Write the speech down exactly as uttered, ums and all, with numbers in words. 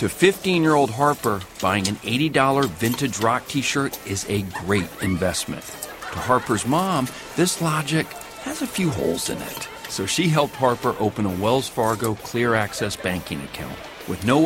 To fifteen-year-old Harper, buying an eighty dollars vintage rock t-shirt is a great investment. To Harper's mom, this logic has a few holes in it. So she helped Harper open a Wells Fargo Clear Access banking account with no